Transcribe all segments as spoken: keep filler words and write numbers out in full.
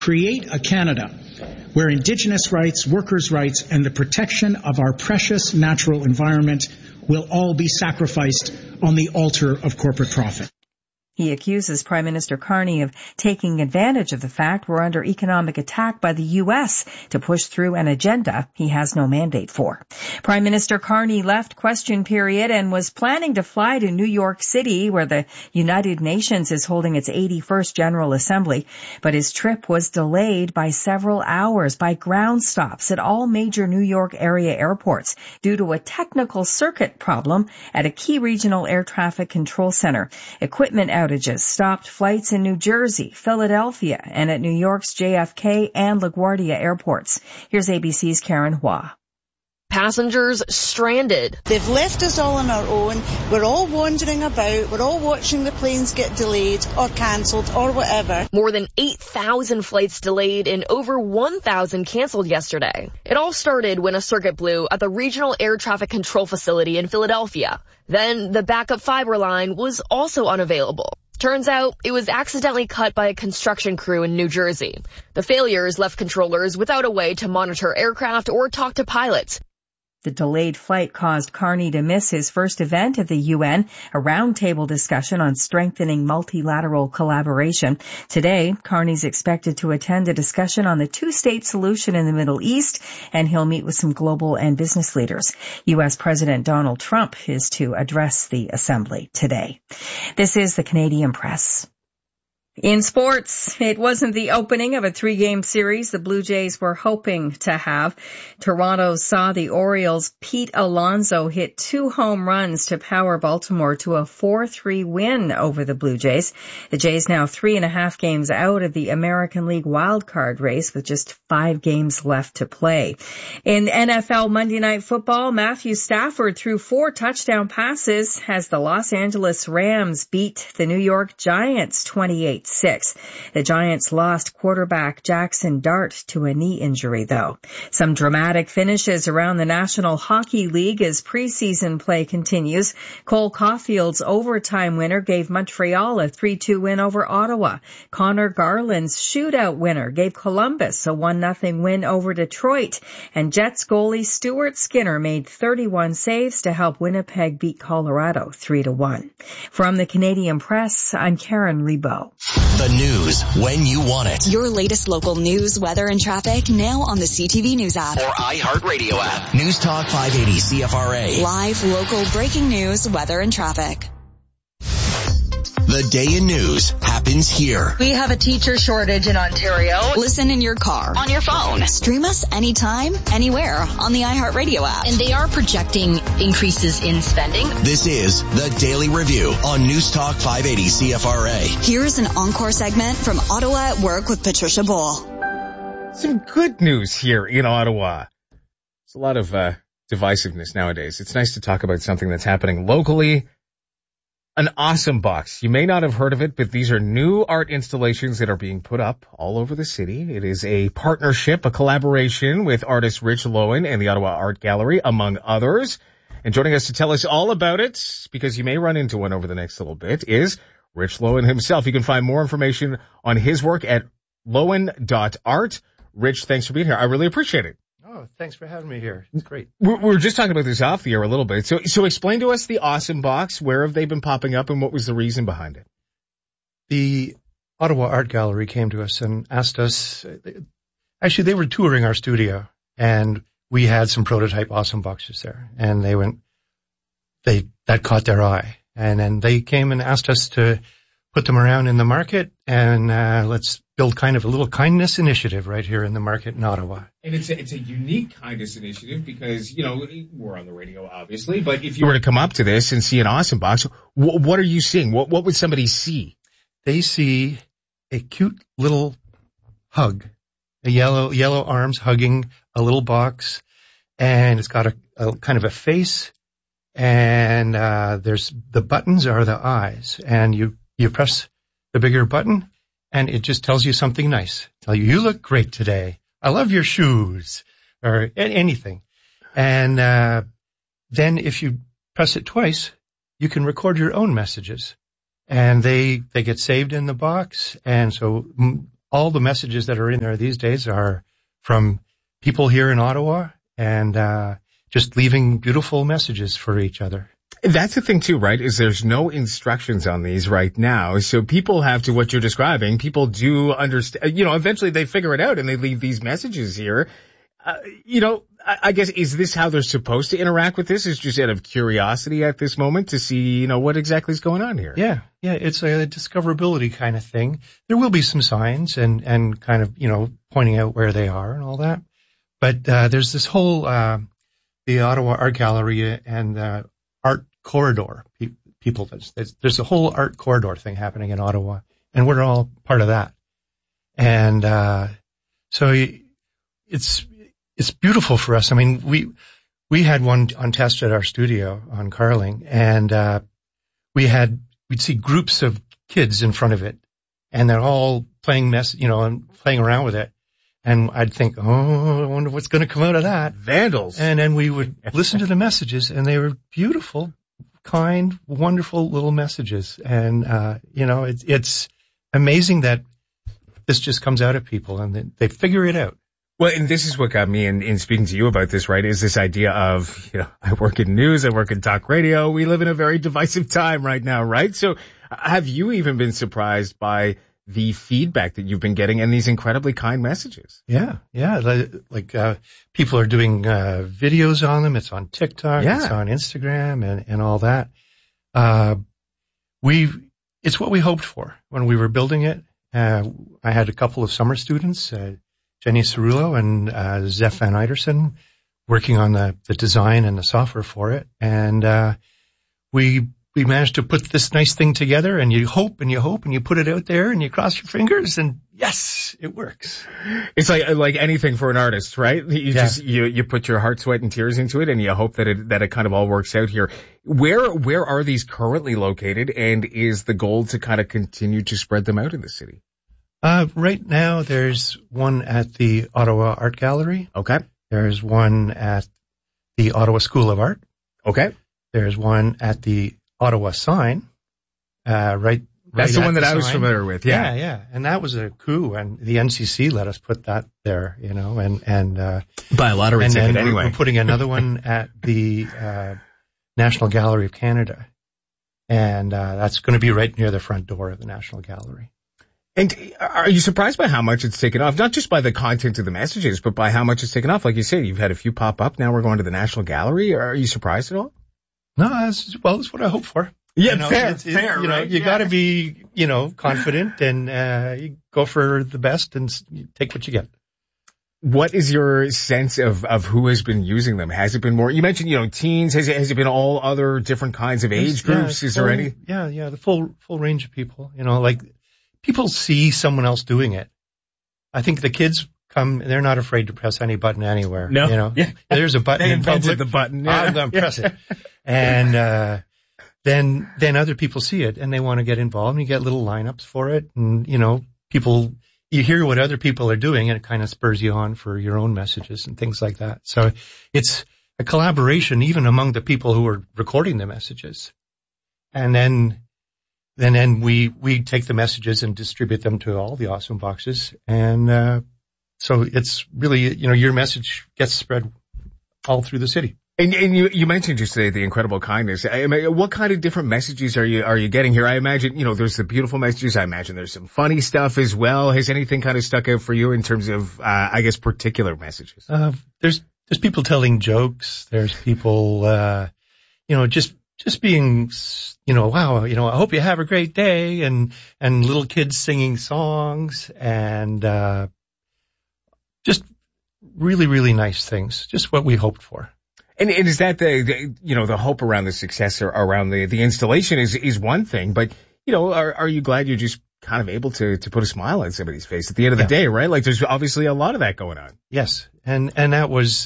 Create a Canada where Indigenous rights, workers' rights, and the protection of our precious natural environment will all be sacrificed on the altar of corporate profit. He accuses Prime Minister Carney of taking advantage of the fact we're under economic attack by the U S to push through an agenda he has no mandate for. Prime Minister Carney left question period and was planning to fly to New York City, where the United Nations is holding its eighty-first General Assembly, but his trip was delayed by several hours by ground stops at all major New York area airports due to a technical circuit problem at a key regional air traffic control center. Equipment outages stopped flights in New Jersey, Philadelphia, and at New York's J F K and LaGuardia airports. Here's A B C's Karen Hua. Passengers stranded. They've left us all on our own. We're all wandering about. We're all watching the planes get delayed or cancelled or whatever. More than eight thousand flights delayed and over one thousand canceled yesterday. It all started when a circuit blew at the Regional Air Traffic Control Facility in Philadelphia. Then the backup fiber line was also unavailable. Turns out it was accidentally cut by a construction crew in New Jersey. The failures left controllers without a way to monitor aircraft or talk to pilots. The delayed flight caused Carney to miss his first event at the U N, a roundtable discussion on strengthening multilateral collaboration. Today, Carney's expected to attend a discussion on the two-state solution in the Middle East, and he'll meet with some global and business leaders. U S President Donald Trump is to address the assembly today. This is the Canadian Press. In sports, it wasn't the opening of a three-game series the Blue Jays were hoping to have. Toronto saw the Orioles' Pete Alonso hit two home runs to power Baltimore to a four three win over the Blue Jays. The Jays now three and a half games out of the American League wildcard race with just five games left to play. In N F L Monday Night Football, Matthew Stafford threw four touchdown passes as the Los Angeles Rams beat the New York Giants twenty-eight six. The Giants lost quarterback Jackson Dart to a knee injury, though. Some dramatic finishes around the National Hockey League as preseason play continues. Cole Caulfield's overtime winner gave Montreal a three two win over Ottawa. Connor Garland's shootout winner gave Columbus a one nothing win over Detroit. And Jets goalie Stuart Skinner made thirty-one saves to help Winnipeg beat Colorado three to one. From the Canadian Press, I'm Karen Rebo. The news when you want it. Your latest local news, weather, and traffic now on the C T V News app. Or iHeartRadio app. News Talk five eighty C F R A. Live, local, breaking news, weather, and traffic. The day in news happens here. We have a teacher shortage in Ontario. Listen in your car, on your phone. Stream us anytime, anywhere on the iHeartRadio app. And they are projecting increases in spending. This is the Daily Review on News Talk five eighty C F R A. Here's an encore segment from Ottawa at Work with Patricia Bull. Some good news here in Ottawa. There's a lot of uh, divisiveness nowadays. It's nice to talk about something that's happening locally. An awesome box. You may not have heard of it, but these are new art installations that are being put up all over the city. It is a partnership, a collaboration with artist Rich Lowen and the Ottawa Art Gallery, among others. And joining us to tell us all about it, because you may run into one over the next little bit, is Rich Lowen himself. You can find more information on his work at lowen dot art. Rich, thanks for being here. I really appreciate it. Oh, thanks for having me here. It's great. We're, we're just talking about this off the air a little bit. So, so explain to us the awesome box. Where have they been popping up, and what was the reason behind it? The Ottawa Art Gallery came to us and asked us. Actually, they were touring our studio, and we had some prototype awesome boxes there. And they went, they that caught their eye, and then they came and asked us to put them around in the market, and uh, let's build kind of a little kindness initiative right here in the market in Ottawa. And it's a, it's a unique kindness initiative because, you know, we're on the radio, obviously, but if you were to come up to this and see an awesome box, wh- what are you seeing? What, what would somebody see? They see a cute little hug, a yellow, yellow arms hugging a little box, and it's got a, a kind of a face, and uh, there's, the buttons are the eyes, and you, you press the bigger button, and it just tells you something nice. Tell you, you look great today. I love your shoes, or anything. And uh then if you press it twice, you can record your own messages. And they they get saved in the box. And so all the messages that are in there these days are from people here in Ottawa and uh, just leaving beautiful messages for each other. That's the thing too, right, is there's no instructions on these right now. So people have to, what you're describing, people do understand, you know, eventually they figure it out and they leave these messages here. Uh, you know, I, I guess, is this how they're supposed to interact with this? Is just out of curiosity at this moment to see, you know, what exactly is going on here? Yeah, yeah, it's a discoverability kind of thing. There will be some signs and, and kind of, you know, pointing out where they are and all that. But uh, there's this whole, uh, the Ottawa Art Gallery and uh, art corridor pe- people. There's, there's a whole art corridor thing happening in Ottawa, and we're all part of that. And uh, so it's it's beautiful for us. I mean, we we had one on test at our studio on Carling, and uh, we had we'd see groups of kids in front of it, and they're all playing mess, you know, and playing around with it. And I'd think, oh, I wonder what's going to come out of that. Vandals. And then we would listen to the messages, and they were beautiful, kind, wonderful little messages. And, uh, you know, it's, it's amazing that this just comes out of people and they, they figure it out. Well, and this is what got me in, in speaking to you about this, right, is this idea of, you know, I work in news, I work in talk radio. We live in a very divisive time right now, right? So have you even been surprised by the feedback that you've been getting and these incredibly kind messages? Yeah, yeah. Like, like uh, people are doing uh, videos on them. It's on TikTok. Yeah. It's on Instagram and, and all that. Uh, we, it's what we hoped for when we were building it. Uh, I had a couple of summer students, uh, Jenny Cerullo and uh, Zeph Van Eiderson, working on the, the design and the software for it. And uh, we we managed to put this nice thing together, and you hope and you hope and you put it out there and you cross your fingers, and yes, it works. It's like like anything for an artist, right? You Yeah. just you you put your heart, sweat, and tears into it, and you hope that it that it kind of all works out here. Where where are these currently located, and is the goal to kind of continue to spread them out in the city? Uh, right now, there's one at the Ottawa Art Gallery. Okay. There's one at the Ottawa School of Art. Okay. There's one at the Ottawa Sign. Uh, right. That's right the at one that I was sign. familiar with. Yeah. yeah, yeah. And that was a coup, and the N C C let us put that there, you know, and, and, uh, Buy a lottery and ticket then anyway. we're putting another one at the, uh, National Gallery of Canada. And, uh, that's going to be right near the front door of the National Gallery. And are you surprised by how much it's taken off? Not just by the content of the messages, but by how much it's taken off. Like you said, you've had a few pop up. Now we're going to the National Gallery. Are you surprised at all? No, that's, well, that's what I hope for. Yeah, You know, fair, it's- it- fair, You know, right? you Yeah. got to be, you know, confident and uh, you go for the best and s- you take what you get. What is your sense of, of who has been using them? Has it been more, you mentioned, you know, teens. Has it, has it been all other different kinds of age Yeah, groups? Is full- there any? Yeah, yeah, the full full range of people. You know, like people see someone else doing it. I think the kids come, they're not afraid to press any button anywhere. No. You know, Yeah. there's a button They in invented public. the button. Yeah. I'm going to press it. And, uh, then, then other people see it and they want to get involved, and you get little lineups for it. And, you know, people, you hear what other people are doing and it kind of spurs you on for your own messages and things like that. So it's a collaboration even among the people who are recording the messages. And then, then, then we, we take the messages and distribute them to all the Awesome Boxes. And, uh, so it's really, you know, your message gets spread all through the city. And, and you, you mentioned just today the incredible kindness. I mean, what kind of different messages are you, are you getting here? I imagine, you know, there's the beautiful messages. I imagine there's some funny stuff as well. Has anything kind of stuck out for you in terms of, uh, I guess, particular messages? Uh, there's, there's people telling jokes. There's people, uh, you know, just, just being, you know, wow, you know, I hope you have a great day, and, and little kids singing songs, and, uh, just really, really nice things. Just what we hoped for. And, and is that the, the, you know, the hope around the success or around the, the installation is, is one thing, but, you know, are, are you glad you're just kind of able to, to put a smile on somebody's face at the end of the Yeah. day, right? Like there's obviously a lot of that going on. Yes. And, and that was,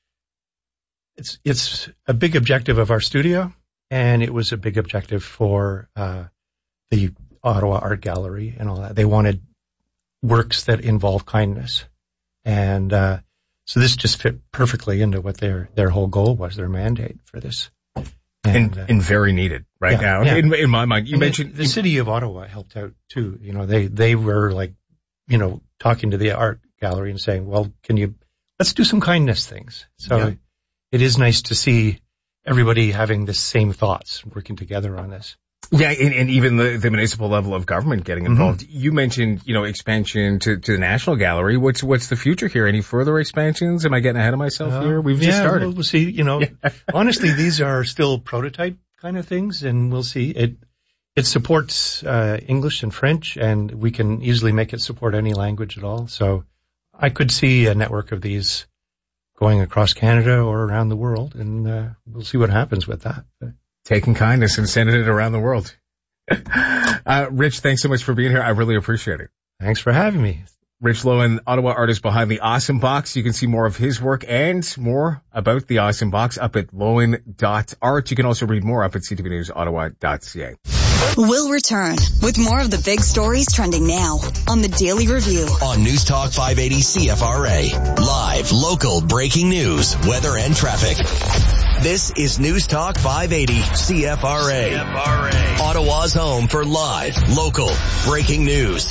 it's, it's a big objective of our studio, and it was a big objective for, uh, the Ottawa Art Gallery and all that. They wanted works that involve kindness. And, uh, so this just fit perfectly into what their, their whole goal was, their mandate for this. And, uh, and very needed right yeah, now. yeah. In, in my mind, you and mentioned the, the city of Ottawa helped out too. You know, they, they were like you know, talking to the art gallery and saying, well, can you, let's do some kindness things. So yeah. It is nice to see everybody having the same thoughts, working together on this. Yeah, and, and even the, the municipal level of government getting involved. Mm-hmm. You mentioned, you know, expansion to, to the National Gallery. What's what's the future here? Any further expansions? Am I getting ahead of myself uh, here? We've yeah, just started. We'll, we'll see. You know, yeah. Honestly, these are still prototype kind of things, and we'll see. It it supports uh, English and French, and we can easily make it support any language at all. So I could see a network of these going across Canada or around the world, and uh, we'll see what happens with that. Taking kindness and sending it around the world. uh, Rich, thanks so much for being here. I really appreciate it. Thanks for having me. Rich Loewen, Ottawa artist behind the Awesome Box. You can see more of his work and more about the Awesome Box up at loewen dot art. You can also read more up at c t v news ottawa dot c a. We'll return with more of the big stories trending now on the Daily Review. On News Talk five eighty C F R A. Live, local, breaking news, weather and traffic. This is News Talk five eighty C F R A. C F R A. Ottawa's home for live, local, breaking news.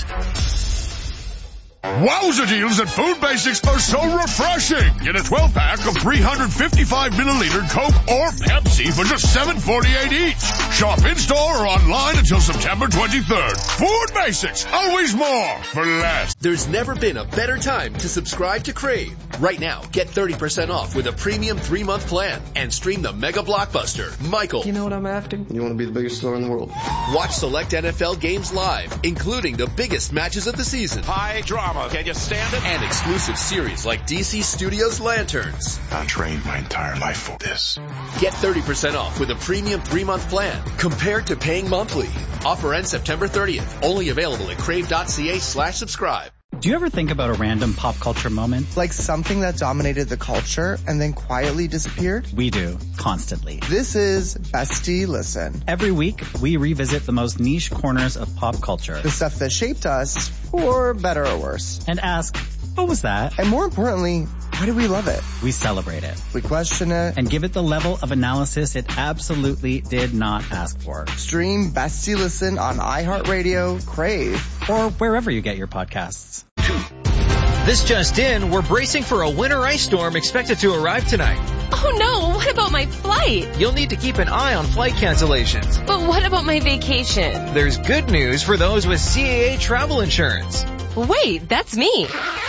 Wowza deals at Food Basics are so refreshing. Get a twelve pack of three hundred fifty-five milliliter Coke or Pepsi for just seven forty-eight each. Shop in store or online until September twenty-third. Food Basics, always more for less. There's never been a better time to subscribe to Crave. Right now, get thirty percent off with a premium three-month plan and stream the mega blockbuster, Michael. You know what I'm after? You want to be the biggest star in the world. Watch select N F L games live, including the biggest matches of the season. High drama. Can you stand it? And exclusive series like D C Studios Lanterns. I trained my entire life for this. Get thirty percent off with a premium three-month plan compared to paying monthly. Offer ends September thirtieth. Only available at crave.ca slash subscribe. Do you ever think about a random pop culture moment? Like something that dominated the culture and then quietly disappeared? We do, constantly. This is Bestie Listen. Every week, we revisit the most niche corners of pop culture. The stuff that shaped us, for better or worse. And ask, what was that? And more importantly, why do we love it? We celebrate it. We question it. And give it the level of analysis it absolutely did not ask for. Stream Bestie Listen on iHeartRadio, Crave, or wherever you get your podcasts. This just in, we're bracing for a winter ice storm expected to arrive tonight. Oh no, what about my flight? You'll need to keep an eye on flight cancellations. But what about my vacation? There's good news for those with C A A travel insurance. Wait, that's me.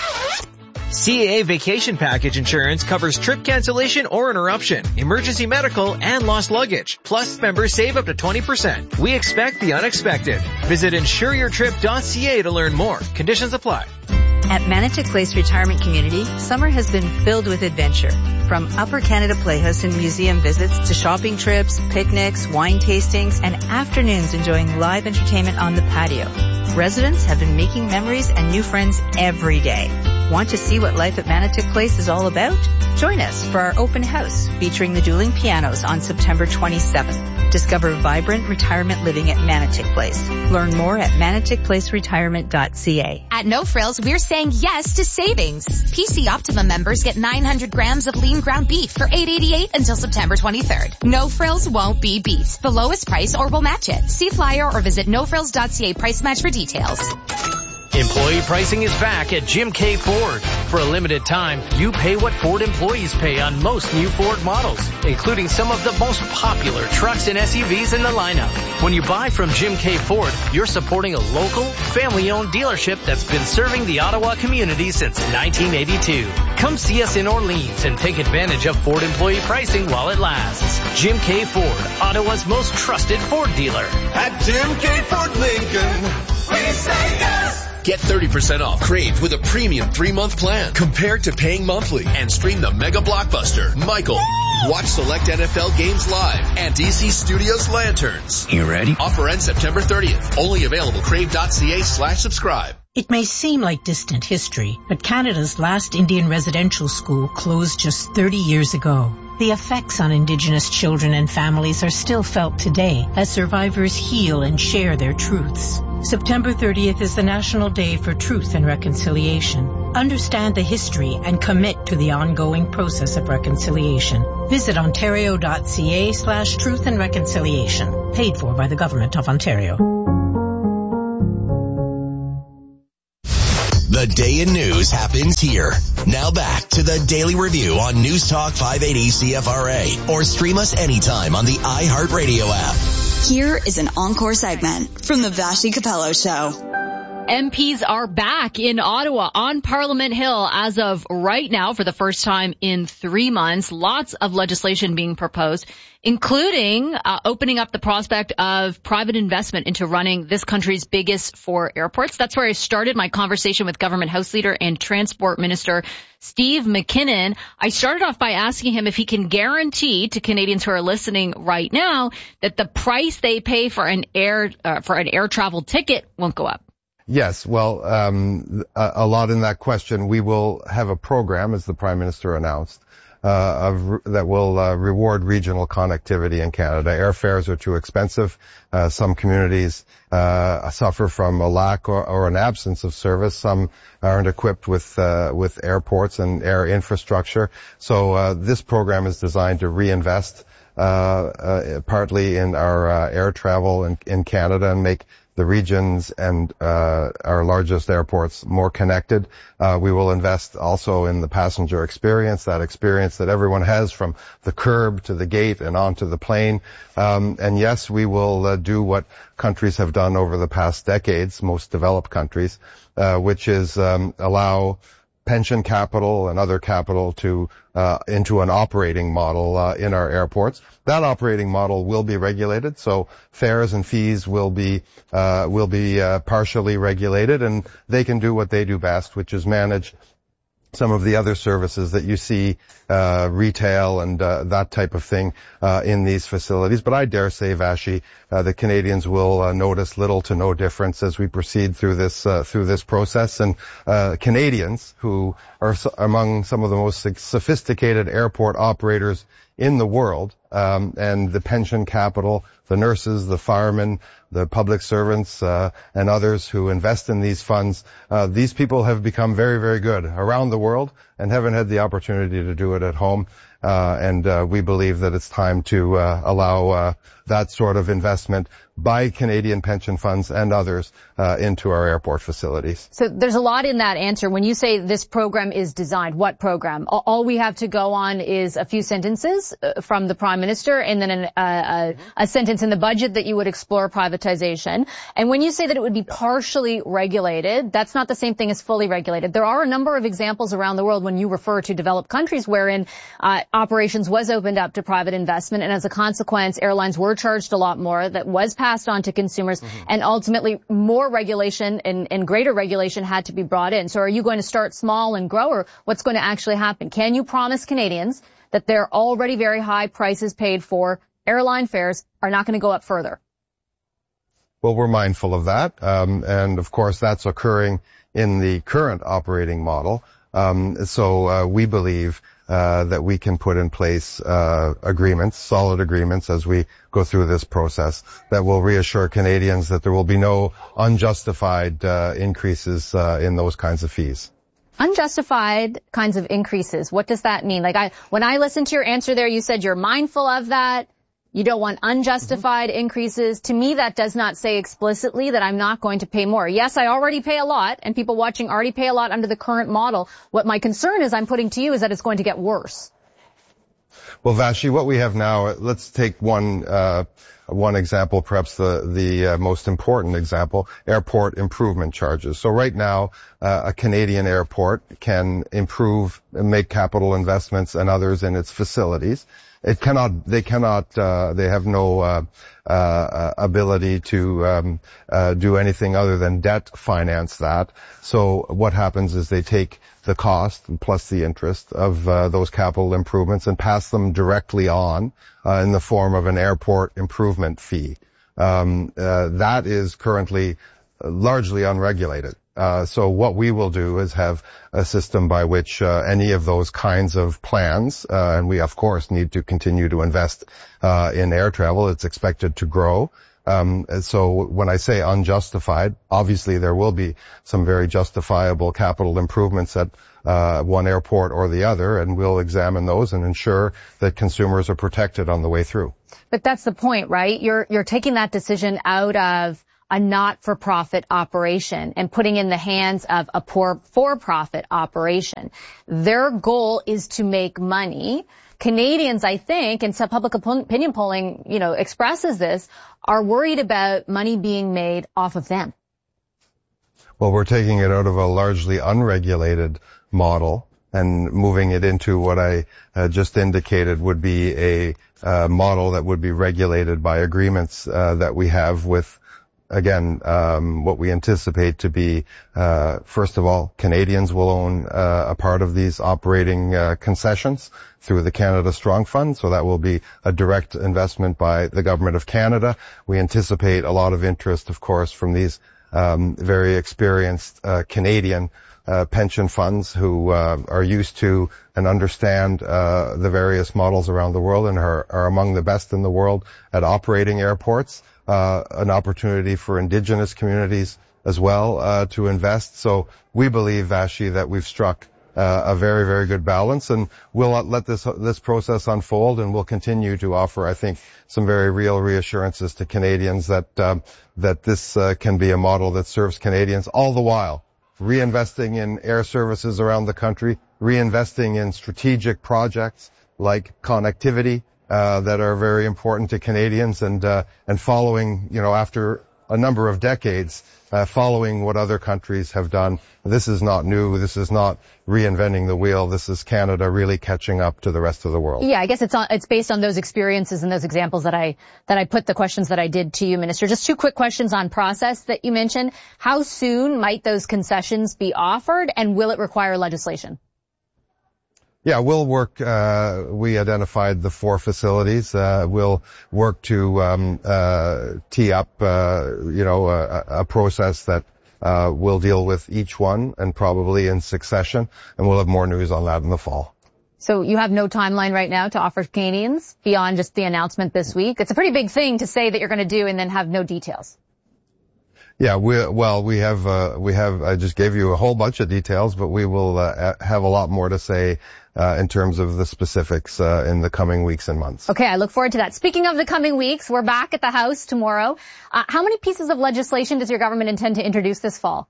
C A A Vacation Package Insurance covers trip cancellation or interruption, emergency medical, and lost luggage. Plus, members save up to twenty percent. We expect the unexpected. Visit insure your trip dot c a to learn more. Conditions apply. At Manotick Place Retirement Community, summer has been filled with adventure. From Upper Canada Playhouse and museum visits to shopping trips, picnics, wine tastings, and afternoons enjoying live entertainment on the patio. Residents have been making memories and new friends every day. Want to see what life at Manotick Place is all about? Join us for our open house featuring the dueling pianos on September twenty-seventh. Discover vibrant retirement living at Manotick Place. Learn more at manotick place retirement dot c a. At No Frills, we're saying yes to savings. P C Optimum members get nine hundred grams of lean ground beef for eight eighty-eight until September twenty-third. No Frills won't be beat. The lowest price or we'll match it. See flyer or visit no frills dot c a price match for details. Employee pricing is back at Jim K. Ford. For a limited time, you pay what Ford employees pay on most new Ford models, including some of the most popular trucks and S U Vs in the lineup. When you buy from Jim K. Ford, you're supporting a local, family-owned dealership that's been serving the Ottawa community since nineteen eighty-two. Come see us in Orleans and take advantage of Ford employee pricing while it lasts. Jim K. Ford, Ottawa's most trusted Ford dealer. At Jim K. Ford Lincoln, we say yes! Get thirty percent off Crave with a premium three-month plan compared to paying monthly and stream the mega blockbuster, Michael. Watch select N F L games live and D C Studios Lanterns. You ready? Offer ends September thirtieth. Only available crave.ca slash subscribe. It may seem like distant history, but Canada's last Indian residential school closed just thirty years ago. The effects on Indigenous children and families are still felt today as survivors heal and share their truths. September thirtieth is the National Day for Truth and Reconciliation. Understand the history and commit to the ongoing process of reconciliation. Visit ontario.ca slash truth and reconciliation. Paid for by the Government of Ontario. The day in news happens here. Now back to the Daily Review on News Talk five eighty C F R A, or stream us anytime on the iHeartRadio app. Here is an encore segment from the Vassy Capello Show. M Ps are back in Ottawa on Parliament Hill as of right now for the first time in three months. Lots of legislation being proposed, including uh, opening up the prospect of private investment into running this country's biggest four airports. That's where I started my conversation with Government House Leader and Transport Minister Steve McKinnon. I started off by asking him if he can guarantee to Canadians who are listening right now that the price they pay for an air uh, for an air travel ticket won't go up. Yes, well, um, a, a lot in that question. We will have a program, as the Prime Minister announced, uh, of, that will uh, reward regional connectivity in Canada. Airfares are too expensive. Uh, some communities uh, suffer from a lack or, or an absence of service. Some aren't equipped with uh, with airports and air infrastructure. So uh, this program is designed to reinvest uh, uh, partly in our uh, air travel in, in Canada and make the regions and uh our largest airports more connected. Uh we will invest also in the passenger experience, that experience that everyone has from the curb to the gate and onto the plane. Um and yes, we will uh, do what countries have done over the past decades, most developed countries, uh which is um allow pension capital and other capital to uh into an operating model uh in our airports. That operating model will be regulated, so fares and fees will be uh will be uh partially regulated, and they can do what they do best, which is manage some of the other services that you see, uh, retail and uh, that type of thing uh, in these facilities. But I dare say, Vashi, uh, the Canadians will uh, notice little to no difference as we proceed through this uh, through this process. And uh, Canadians, who are so, among some of the most sophisticated airport operators in the world, um, and the pension capital, the nurses, the firemen, the public servants, uh, and others who invest in these funds, uh, these people have become very, very good around the world and haven't had the opportunity to do it at home. Uh, and uh, we believe that it's time to uh, allow uh, that sort of investment by Canadian pension funds and others uh, into our airport facilities. So there's a lot in that answer. When you say this program is designed, what program? All we have to go on is a few sentences from the Prime Minister and then an, uh, a, a sentence in the budget that you would explore privatization. And when you say that it would be partially regulated, that's not the same thing as fully regulated. There are a number of examples around the world when you refer to developed countries wherein uh, operations was opened up to private investment, and as a consequence, airlines were charged a lot more that was passed on to consumers, mm-hmm. and ultimately more regulation and, and greater regulation had to be brought in. So are you going to start small and grow, or what's going to actually happen? Can you promise Canadians that their already very high prices paid for airline fares are not going to go up further? Well, we're mindful of that, um, and of course that's occurring in the current operating model. Um, so uh, we believe uh, that we can put in place uh, agreements, solid agreements, as we go through this process that will reassure Canadians that there will be no unjustified uh, increases uh, in those kinds of fees. Unjustified kinds of increases. What does that mean? Like, I, when I listened to your answer there, you said you're mindful of that. You don't want unjustified mm-hmm. increases. To me, that does not say explicitly that I'm not going to pay more. Yes, I already pay a lot, and people watching already pay a lot under the current model. What my concern is I'm putting to you is that it's going to get worse. Well, Vashi, what we have now, let's take one uh one example, perhaps the the uh, most important example, airport improvement charges. So right now, uh, a Canadian airport can improve and make capital investments and others in its facilities. It cannot, they cannot, uh, they have no, uh, uh, ability to, um, uh, do anything other than debt finance that. So what happens is they take the cost plus the interest of, uh, those capital improvements and pass them directly on, uh, in the form of an airport improvement fee. Um, uh, that is currently largely unregulated. Uh, so what we will do is have a system by which uh, any of those kinds of plans, uh, and we of course need to continue to invest uh, in air travel. It's expected to grow. Um, so when I say unjustified, obviously there will be some very justifiable capital improvements at uh, one airport or the other, and we'll examine those and ensure that consumers are protected on the way through. But that's the point, right? You're you're taking that decision out of a not-for-profit operation and putting in the hands of a poor for-profit operation. Their goal is to make money. Canadians, I think, and some public opinion polling, you know, expresses this, are worried about money being made off of them. Well, we're taking it out of a largely unregulated model and moving it into what I uh, just indicated would be a uh, model that would be regulated by agreements uh, that we have with, again, um, what we anticipate to be, uh, first of all, Canadians will own uh, a part of these operating uh, concessions through the Canada Strong Fund, so that will be a direct investment by the Government of Canada. We anticipate a lot of interest, of course, from these um, very experienced uh, Canadian Uh, pension funds who uh, are used to and understand uh, the various models around the world and are, are among the best in the world at operating airports. Uh, an opportunity for Indigenous communities as well uh, to invest. So we believe, Vashi, that we've struck uh, a very, very good balance, and we'll let this this process unfold, and we'll continue to offer, I think, some very real reassurances to Canadians that um, that this uh, can be a model that serves Canadians, all the while reinvesting in air services around the country, reinvesting in strategic projects like connectivity uh, that are very important to Canadians, and uh, and following, you know, after a number of decades, uh, following what other countries have done. This is not new. This is not reinventing the wheel. This is Canada really catching up to the rest of the world. Yeah, I guess it's on, it's based on those experiences and those examples that I that I put the questions that I did to you, Minister. Just two quick questions on process that you mentioned. How soon might those concessions be offered, and will it require legislation? Yeah, we'll work, uh, we identified the four facilities. Uh, we'll work to, um, uh, tee up, uh, you know, a, a process that, uh, will deal with each one and probably in succession. And we'll have more news on that in the fall. So you have no timeline right now to offer Canadians beyond just the announcement this week? It's a pretty big thing to say that you're going to do and then have no details. Yeah, we, well, we have, uh, we have, I just gave you a whole bunch of details, but we will, uh, have a lot more to say, uh, in terms of the specifics, uh, in the coming weeks and months. Okay, I look forward to that. Speaking of the coming weeks, we're back at the House tomorrow. Uh, how many pieces of legislation does your government intend to introduce this fall?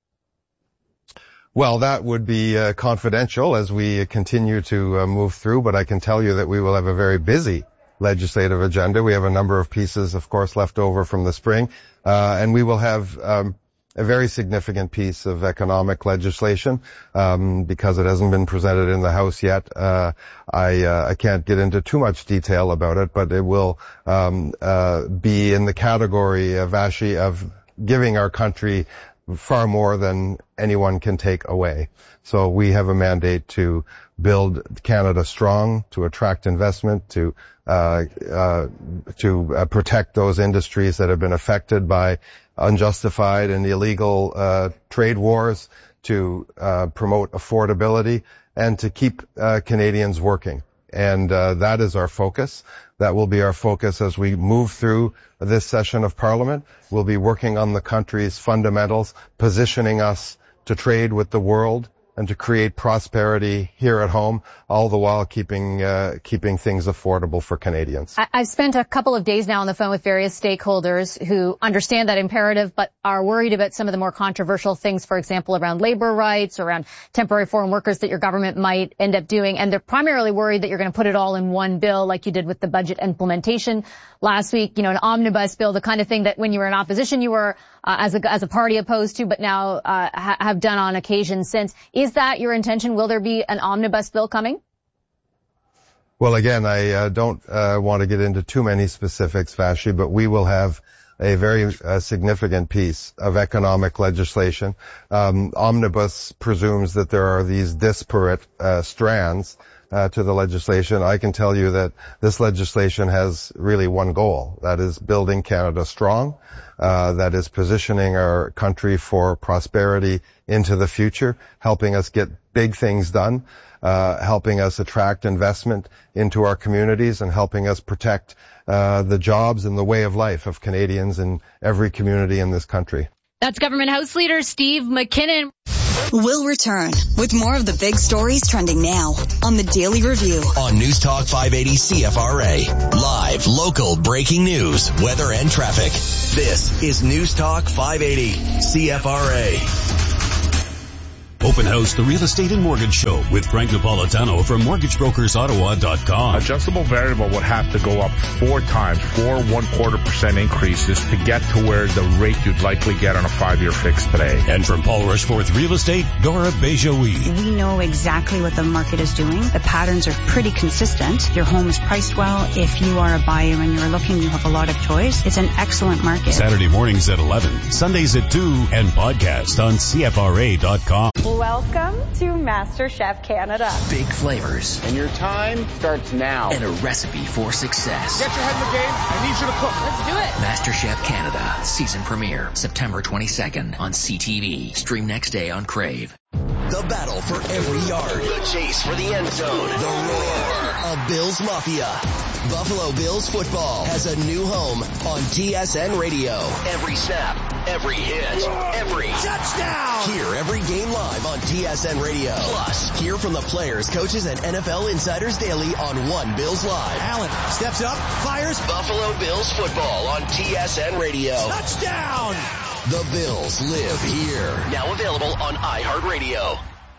Well, that would be, uh, confidential as we continue to uh, move through, but I can tell you that we will have a very busy legislative agenda. We have a number of pieces, of course, left over from the spring, uh, and we will have um, a very significant piece of economic legislation um, because it hasn't been presented in the House yet. Uh, I, uh, I can't get into too much detail about it, but it will um, uh, be in the category, of, Vashi, of giving our country far more than anyone can take away. So we have a mandate to build Canada strong, to attract investment, to uh, uh, to uh, protect those industries that have been affected by unjustified and illegal uh, trade wars, to uh, promote affordability, and to keep uh, Canadians working. And uh, that is our focus. That will be our focus as we move through this session of Parliament. We'll be working on the country's fundamentals, positioning us to trade with the world and to create prosperity here at home, all the while keeping uh, keeping things affordable for Canadians. I- I've spent a couple of days now on the phone with various stakeholders who understand that imperative but are worried about some of the more controversial things, for example, around labor rights, around temporary foreign workers that your government might end up doing. And they're primarily worried that you're going to put it all in one bill like you did with the budget implementation last week, you know, an omnibus bill, the kind of thing that when you were in opposition you were uh, as a as a party opposed to, but now uh, ha- have done on occasion since. Is that your intention? Will there be an omnibus bill coming? Well, again, I uh, don't uh, want to get into too many specifics, Vashi, but we will have a very uh, significant piece of economic legislation. Um, omnibus presumes that there are these disparate uh, strands uh, to the legislation. I can tell you that this legislation has really one goal. That is building Canada strong. Uh, that is positioning our country for prosperity into the future, helping us get big things done, uh, helping us attract investment into our communities, and helping us protect uh, the jobs and the way of life of Canadians in every community in this country. That's Government House Leader Steve McKinnon. We'll return with more of the big stories trending now on the Daily Review. On News Talk five eighty C F R A. Live, local, breaking news, weather and traffic. This is News Talk five eighty C F R A. Open House, the Real Estate and Mortgage Show with Frank Napolitano from mortgage brokers ottawa dot com. Adjustable variable would have to go up four times, four one-quarter percent increases to get to where the rate you'd likely get on a five-year fix today. And from Paul Rushforth Real Estate, Dora Bejoui. We know exactly what the market is doing. The patterns are pretty consistent. Your home is priced well. If you are a buyer and you're looking, you have a lot of choice. It's an excellent market. Saturday mornings at eleven, Sundays at two, and podcast on C F R A dot com. Welcome to MasterChef Canada. Big flavors. And your time starts now. And a recipe for success. Get your head in the game. I need you to cook. Let's do it. MasterChef Canada. Season premiere. September twenty-second on C T V. Stream next day on Crave. The battle for every yard. The chase for the end zone. The roar of Bills Mafia. Buffalo Bills football has a new home on T S N Radio. Every snap, every hit, every touchdown. Hear every game live on T S N Radio. Plus, hear from the players, coaches, and N F L insiders daily on One Bills Live. Allen steps up, fires. Buffalo Bills football on T S N Radio. Touchdown. The Bills live here. Now available on iHeartRadio.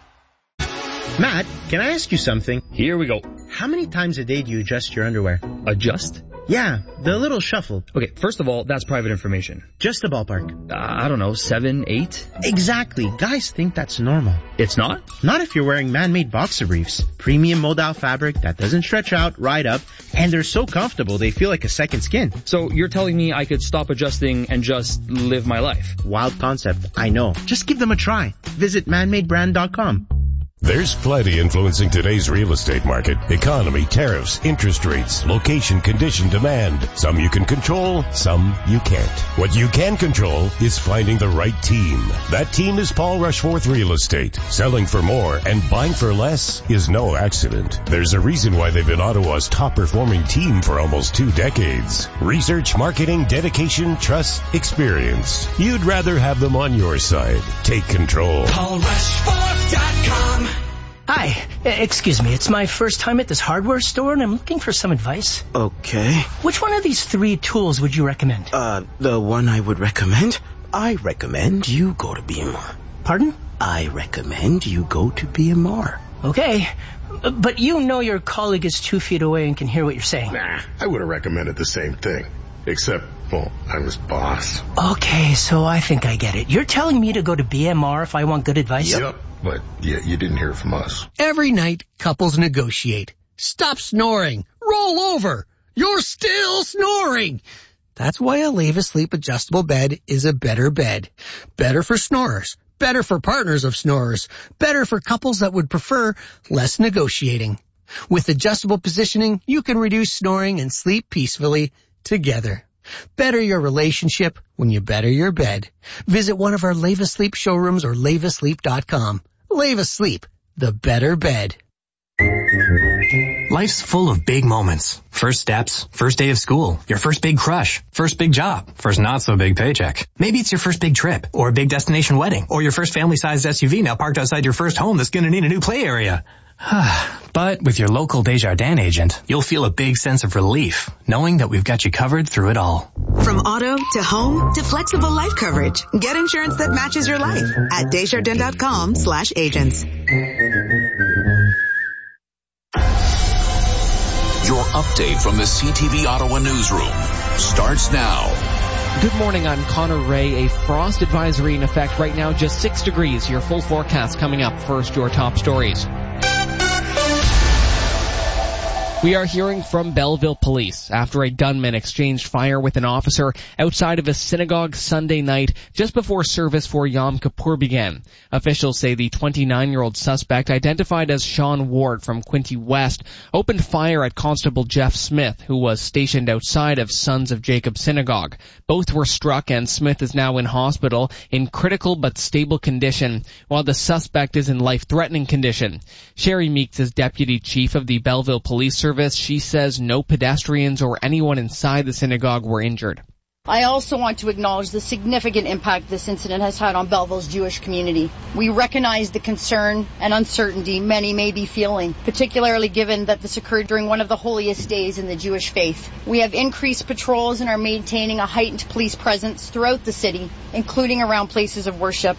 Matt, can I ask you something? Here we go. How many times a day do you adjust your underwear? Adjust? Yeah, the little shuffle. Okay, first of all, that's private information. Just a ballpark. Uh, I don't know, seven, eight? Exactly. Guys think that's normal. It's not? Not if you're wearing man-made boxer briefs. Premium modal fabric that doesn't stretch out, ride up, and they're so comfortable they feel like a second skin. So you're telling me I could stop adjusting and just live my life? Wild concept, I know. Just give them a try. Visit man made brand dot com. There's plenty influencing today's real estate market. Economy, tariffs, interest rates, location, condition, demand. Some you can control, some you can't. What you can control is finding the right team. That team is Paul Rushforth Real Estate. Selling for more and buying for less is no accident. There's a reason why they've been Ottawa's top performing team for almost two decades. Research, marketing, dedication, trust, experience. You'd rather have them on your side. Take control. Paul Rushforth dot com. Hi, excuse me, it's my first time at this hardware store and I'm looking for some advice. Okay. Which one of these three tools would you recommend? Uh, the one I would recommend? I recommend you go to B M R. Pardon? I recommend you go to B M R. Okay, but you know your colleague is two feet away and can hear what you're saying. Nah, I would have recommended the same thing. Except, well, I'm his boss. Okay, so I think I get it. You're telling me to go to B M R if I want good advice? Yep, but yeah, you didn't hear from us. Every night, couples negotiate. Stop snoring. Roll over. You're still snoring. That's why a Leva Sleep adjustable bed is a better bed. Better for snorers. Better for partners of snorers. Better for couples that would prefer less negotiating. With adjustable positioning, you can reduce snoring and sleep peacefully together. Better your relationship when you better your bed. Visit one of our Leva Sleep showrooms or leva sleep dot com. Leva Sleep, the better bed. Life's full of big moments. First steps, first day of school, your first big crush, first big job, first not so big paycheck. Maybe it's your first big trip, or a big destination wedding, or your first family-sized S U V now parked outside your first home that's gonna need a new play area. But with your local Desjardins agent, you'll feel a big sense of relief, knowing that we've got you covered through it all. From auto to home to flexible life coverage, get insurance that matches your life at Desjardins dot com slash agents. Your update from the C T V Ottawa newsroom starts now. Good morning, I'm Connor Ray. A frost advisory in effect right now, just six degrees. Your full forecast coming up. First, your top stories. We are hearing from Belleville police after a gunman exchanged fire with an officer outside of a synagogue Sunday night just before service for Yom Kippur began. Officials say the twenty-nine-year-old suspect, identified as Sean Ward from Quinte West, opened fire at Constable Jeff Smith, who was stationed outside of Sons of Jacob Synagogue. Both were struck and Smith is now in hospital in critical but stable condition, while the suspect is in life-threatening condition. Sherry Meeks is deputy chief of the Belleville Police Service. She says no pedestrians or anyone inside the synagogue were injured. I also want to acknowledge the significant impact this incident has had on Belleville's Jewish community. We recognize the concern and uncertainty many may be feeling, particularly given that this occurred during one of the holiest days in the Jewish faith. We have increased patrols and are maintaining a heightened police presence throughout the city, including around places of worship.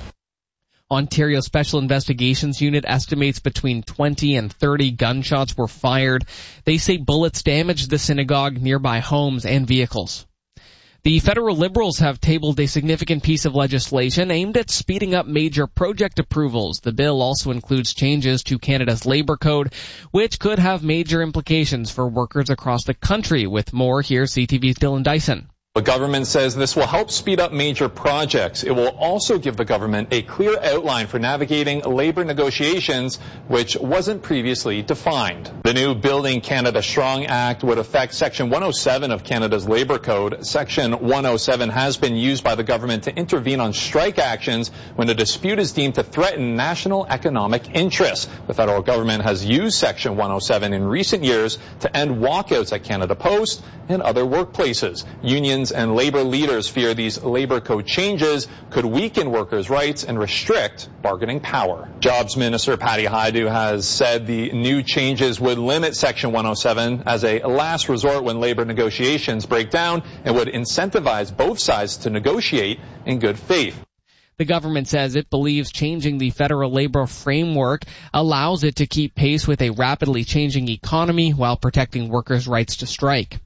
Ontario Special Investigations Unit estimates between twenty and thirty gunshots were fired. They say bullets damaged the synagogue, nearby homes, and vehicles. The federal Liberals have tabled a significant piece of legislation aimed at speeding up major project approvals. The bill also includes changes to Canada's Labour Code, which could have major implications for workers across the country. With more, here's C T V's Dylan Dyson. The government says this will help speed up major projects. It will also give the government a clear outline for navigating labor negotiations, which wasn't previously defined. The new Building Canada Strong Act would affect Section one oh seven of Canada's Labour Code. Section one oh seven has been used by the government to intervene on strike actions when a dispute is deemed to threaten national economic interests. The federal government has used Section one oh seven in recent years to end walkouts at Canada Post and other workplaces. Unions and labor leaders fear these labor code changes could weaken workers' rights and restrict bargaining power. Jobs Minister Patty Hajdu has said the new changes would limit Section one oh seven as a last resort when labor negotiations break down and would incentivize both sides to negotiate in good faith. The government says it believes changing the federal labor framework allows it to keep pace with a rapidly changing economy while protecting workers' rights to strike.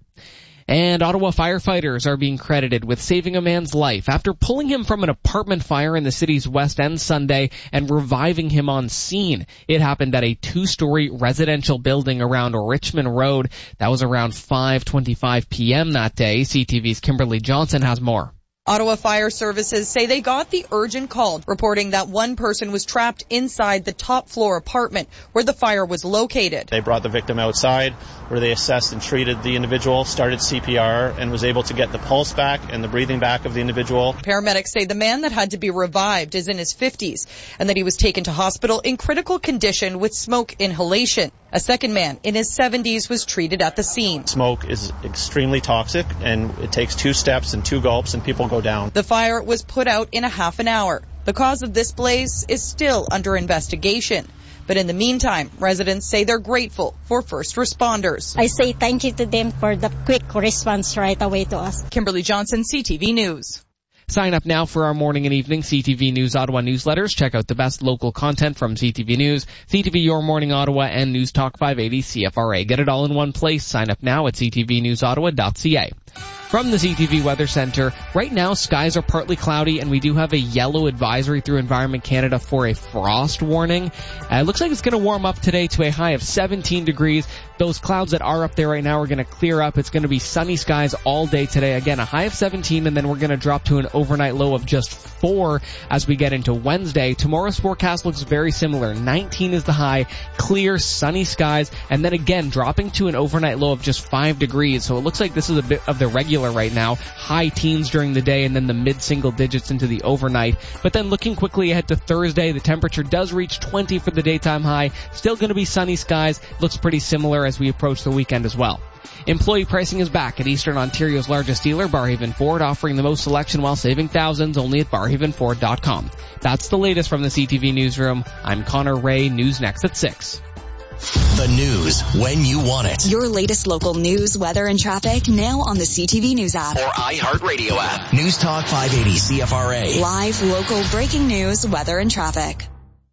And Ottawa firefighters are being credited with saving a man's life after pulling him from an apartment fire in the city's West End Sunday and reviving him on scene. It happened at a two-story residential building around Richmond Road. That was around five twenty-five p.m. that day. C T V's Kimberly Johnson has more. Ottawa Fire Services say they got the urgent call reporting that one person was trapped inside the top floor apartment where the fire was located. They brought the victim outside where they assessed and treated the individual, started C P R, and was able to get the pulse back and the breathing back of the individual. Paramedics say the man that had to be revived is in his fifties and that he was taken to hospital in critical condition with smoke inhalation. A second man in his seventies was treated at the scene. Smoke is extremely toxic, and it takes two steps and two gulps and people go down. The fire was put out in a half an hour. The cause of this blaze is still under investigation. But in the meantime, residents say they're grateful for first responders. I say thank you to them for the quick response right away to us. Kimberly Johnson, C T V News. Sign up now for our morning and evening C T V News Ottawa newsletters. Check out the best local content from C T V News, C T V Your Morning Ottawa, and News Talk five eighty C F R A. Get it all in one place. Sign up now at c t v news ottawa dot c a. From the C T V Weather Center, right now skies are partly cloudy and we do have a yellow advisory through Environment Canada for a frost warning. Uh, it looks like it's going to warm up today to a high of seventeen degrees. Those clouds that are up there right now are going to clear up. It's going to be sunny skies all day today. Again, a high of seventeen, and then we're going to drop to an overnight low of just four as we get into Wednesday. Tomorrow's forecast looks very similar. nineteen is the high, clear, sunny skies, and then again dropping to an overnight low of just five degrees. So it looks like this is a bit of the regular right now. High teens during the day and then the mid-single digits into the overnight. But then looking quickly ahead to Thursday, the temperature does reach twenty for the daytime high. Still going to be sunny skies. Looks pretty similar as we approach the weekend as well. Employee pricing is back at Eastern Ontario's largest dealer, Barhaven Ford, offering the most selection while saving thousands only at barhaven ford dot com. That's the latest from the C T V Newsroom. I'm Connor Ray. News next at six. The news when you want it. Your latest local news, weather, and traffic now on the C T V News app. Or iHeartRadio app. News Talk five eighty C F R A. Live, local, breaking news, weather, and traffic.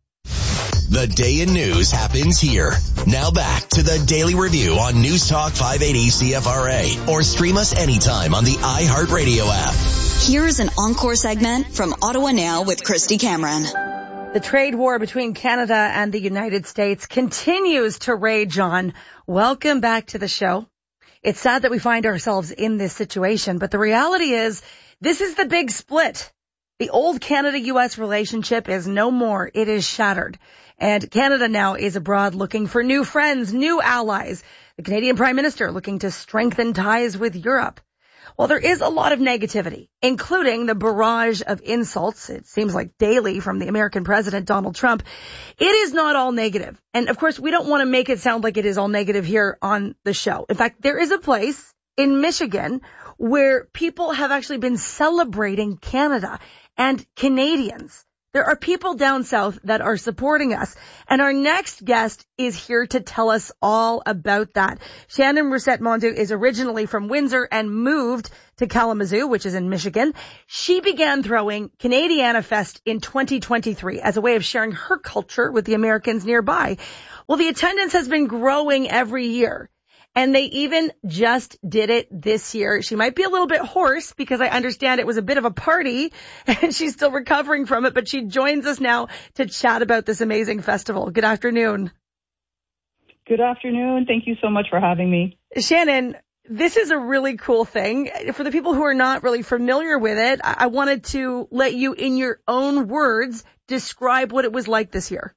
The day in news happens here. Now back to the Daily Review on News Talk five eighty C F R A. Or stream us anytime on the iHeartRadio app. Here's an encore segment from Ottawa Now with Christy Cameron. The trade war between Canada and the United States continues to rage on. Welcome back to the show. It's sad that we find ourselves in this situation, but the reality is this is the big split. The old Canada-U S relationship is no more. It is shattered. And Canada now is abroad looking for new friends, new allies. The Canadian Prime Minister looking to strengthen ties with Europe. Well, there is a lot of negativity, including the barrage of insults, it seems like daily, from the American president, Donald Trump. It is not all negative. And of course, we don't want to make it sound like it is all negative here on the show. In fact, there is a place in Michigan, where people have actually been celebrating Canada and Canadians. There are people down south that are supporting us. And our next guest is here to tell us all about that. Shannon Rousset-Mondeau is originally from Windsor and moved to Kalamazoo, which is in Michigan. She began throwing Canadiana Fest in twenty twenty-three as a way of sharing her culture with the Americans nearby. Well, the attendance has been growing every year. And they even just did it this year. She might be a little bit hoarse because I understand it was a bit of a party and she's still recovering from it, but she joins us now to chat about this amazing festival. Good afternoon. Good afternoon. Thank you so much for having me. Shannon, this is a really cool thing. For the people who are not really familiar with it, I wanted to let you, in your own words, describe what it was like this year.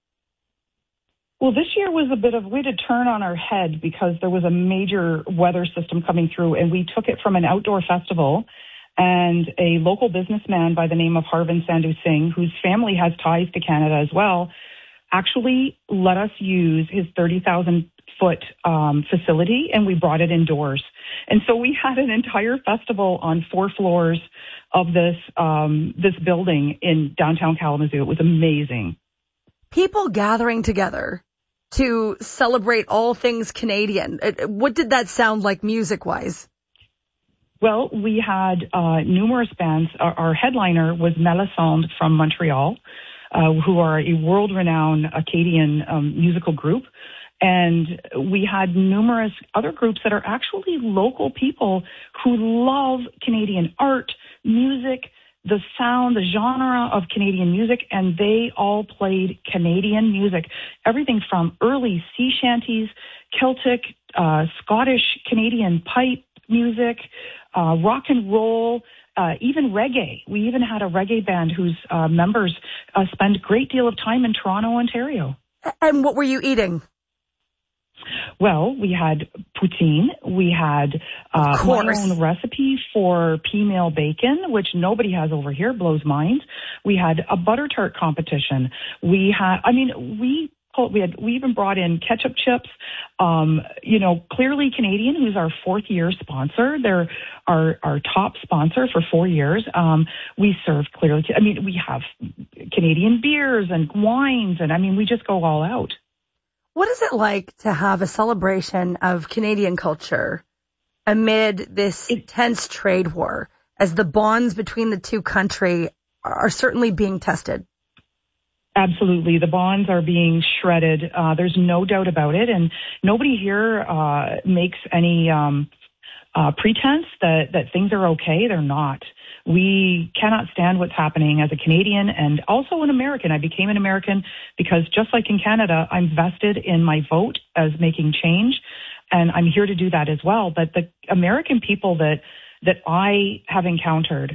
Well, this year was a bit of, we had to turn on our head because there was a major weather system coming through, and we took it from an outdoor festival, and a local businessman by the name of Harvind Sandhu Singh, whose family has ties to Canada as well, actually let us use his thirty thousand foot um, facility, and we brought it indoors. And so we had an entire festival on four floors of this um, this building in downtown Kalamazoo. It was amazing. People gathering together to celebrate all things Canadian. What did that sound like music-wise? Well, we had uh, numerous bands. Our, our headliner was Melisande from Montreal, uh, who are a world-renowned Acadian um, musical group. And we had numerous other groups that are actually local people who love Canadian art, music, the sound, the genre of Canadian music, and they all played Canadian music. Everything from early sea shanties, Celtic, uh, Scottish, Canadian pipe music, uh, rock and roll, uh, even reggae. We even had a reggae band whose uh, members uh, spend a great deal of time in Toronto, Ontario. And what were you eating? Well, we had poutine. We had uh, my own recipe for pea meal bacon, which nobody has over here, blows minds. We had a butter tart competition. We had, I mean, we we had we even brought in ketchup chips. Um, you know, Clearly Canadian, who's our fourth year sponsor. They're our our top sponsor for four years. Um, we serve Clearly. I mean, we have Canadian beers and wines, and I mean, we just go all out. What is it like to have a celebration of Canadian culture amid this intense trade war, as the bonds between the two countries are certainly being tested? Absolutely. The bonds are being shredded. Uh, there's no doubt about it. And nobody here uh, makes any um, uh, pretense that, that things are okay. They're not. We cannot stand what's happening as a Canadian and also an American. I became an American because just like in Canada, I'm vested in my vote as making change, and I'm here to do that as well. But the American people that that I have encountered,